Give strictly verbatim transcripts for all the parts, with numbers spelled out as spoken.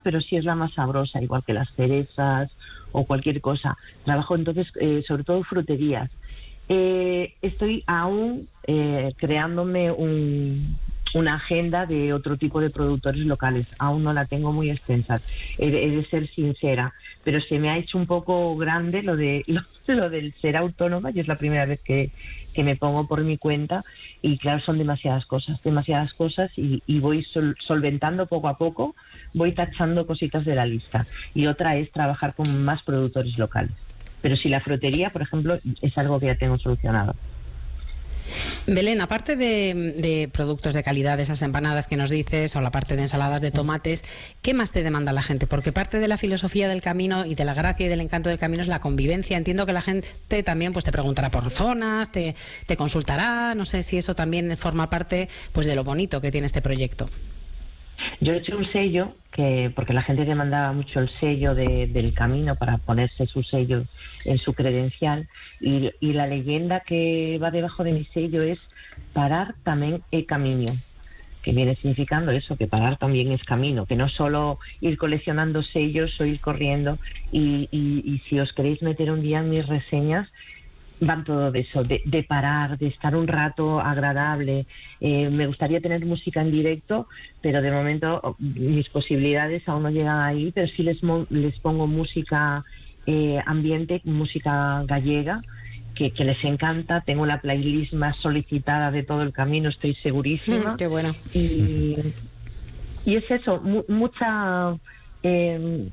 pero sí es la más sabrosa, igual que las cerezas o cualquier cosa. Trabajo entonces eh, sobre todo fruterías. Eh, estoy aún eh, creándome un, una agenda de otro tipo de productores locales. Aún no la tengo muy extensa, he de, he de ser sincera, pero se me ha hecho un poco grande lo de lo, lo del ser autónoma. Yo es la primera vez que, que me pongo por mi cuenta y claro, son demasiadas cosas, demasiadas cosas y, y voy sol, solventando poco a poco, voy tachando cositas de la lista. Y otra es trabajar con más productores locales. Pero si la frutería, por ejemplo, es algo que ya tengo solucionado. Belén, aparte de, de productos de calidad, de esas empanadas que nos dices, o la parte de ensaladas de tomates, ¿qué más te demanda la gente? Porque parte de la filosofía del camino y de la gracia y del encanto del camino es la convivencia. Entiendo que la gente también pues te preguntará por zonas, te, te consultará, no sé si eso también forma parte pues de lo bonito que tiene este proyecto. Yo he hecho un sello, que porque la gente demandaba mucho el sello de, del camino para ponerse su sello en su credencial, y, y la leyenda que va debajo de mi sello es parar también é camino, que viene significando eso, que parar también es camino, que no solo ir coleccionando sellos o ir corriendo, y, y, y si os queréis meter un día en mis reseñas, van todo de eso, de, de parar, de estar un rato agradable. Eh, me gustaría tener música en directo, pero de momento mis posibilidades aún no llegan ahí, pero sí les, les pongo música eh, ambiente, música gallega, que, que les encanta. Tengo la playlist más solicitada de todo el camino, estoy segurísima. Mm, qué bueno. Y, y es eso, mu mucha... Eh,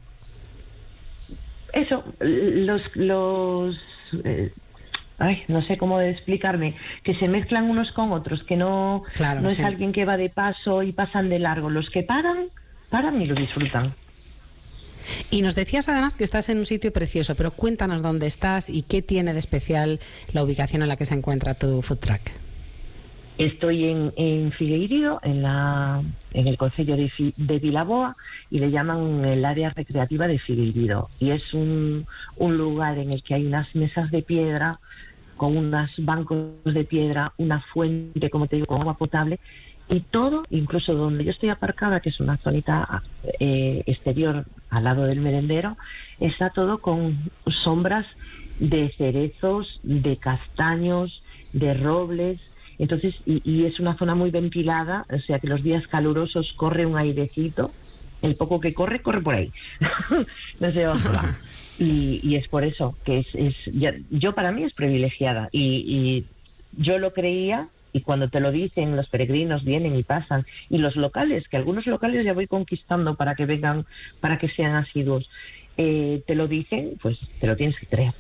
eso, los... los eh, Ay, no sé cómo explicarme, que se mezclan unos con otros, que no, claro, no sí. es alguien que va de paso y pasan de largo. Los que paran, paran y lo disfrutan. Y nos decías además que estás en un sitio precioso, pero cuéntanos dónde estás y qué tiene de especial la ubicación en la que se encuentra tu food truck. Estoy en, en Figueiredo, en, la, en el concello de, de Vilaboa, y le llaman el área recreativa de Figueiredo. Y es un, un lugar en el que hay unas mesas de piedra, con unos bancos de piedra, una fuente, como te digo, con agua potable, y todo, incluso donde yo estoy aparcada, que es una zonita eh, exterior al lado del merendero, está todo con sombras de cerezos, de castaños, de robles. Entonces, y, y es una zona muy ventilada, o sea que los días calurosos corre un airecito, el poco que corre, corre por ahí. No sé dónde va. Y, y es por eso que es, es ya, yo para mí es privilegiada, y, y yo lo creía, y cuando te lo dicen los peregrinos vienen y pasan, y los locales, que algunos locales ya voy conquistando para que vengan, para que sean asiduos, eh, te lo dicen, pues te lo tienes que creer.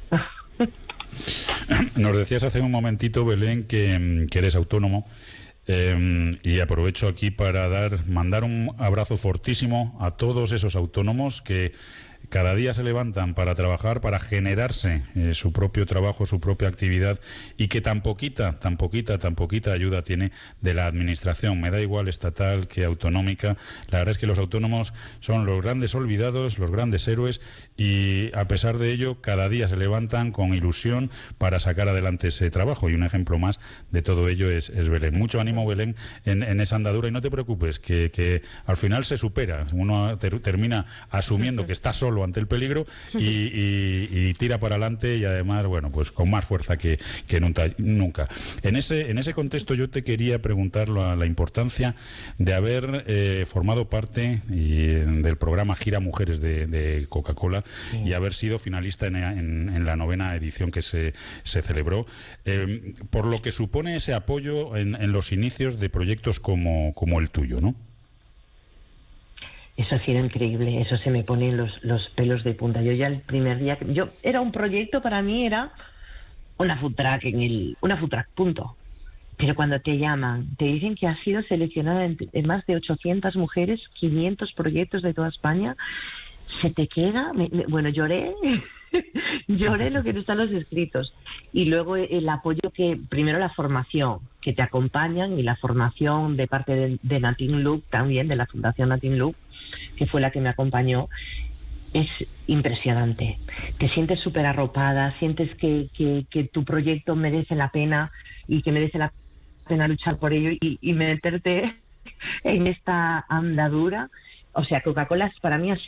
Nos decías hace un momentito, Belén, que, que eres autónomo. Eh, y aprovecho aquí para dar, mandar un abrazo fortísimo a todos esos autónomos que cada día se levantan para trabajar, para generarse eh, su propio trabajo, su propia actividad, y que tan poquita, tan poquita, tan poquita ayuda tiene de la administración. Me da igual estatal que autonómica. La verdad es que los autónomos son los grandes olvidados, los grandes héroes, y a pesar de ello, cada día se levantan con ilusión para sacar adelante ese trabajo. Y un ejemplo más de todo ello es, es Belén. Mucho ánimo, Belén, en, en esa andadura, y no te preocupes, que, que al final se supera. Uno ter, termina asumiendo que está solo ante el peligro y, y, y tira para adelante, y además, bueno, pues con más fuerza que, que nunca, nunca. En ese, en ese contexto yo te quería preguntar la, la importancia de haber eh, formado parte y, del programa Gira Mujeres de, de Coca-Cola, sí, y haber sido finalista en, en, en la novena edición que se, se celebró, eh, por lo que supone ese apoyo en, en los inicios de proyectos como, como el tuyo, ¿no? Eso ha sido increíble, eso se me ponen los, los pelos de punta. Yo ya el primer día, yo era un proyecto, para mí era una food truck en el, una food truck, punto. Pero cuando te llaman, te dicen que has sido seleccionada en, en más de ochocientas mujeres, quinientos proyectos de toda España, se te queda, me, me, bueno, lloré, lloré lo que no están los escritos. Y luego el apoyo que, primero la formación, que te acompañan, y la formación de parte de, de Natin Look también, de la Fundación Natin Look, que fue la que me acompañó, es impresionante. Te sientes súper arropada, sientes que, que, que tu proyecto merece la pena y que merece la pena luchar por ello y, y meterte en esta andadura. o sea, Coca-Cola para mí ha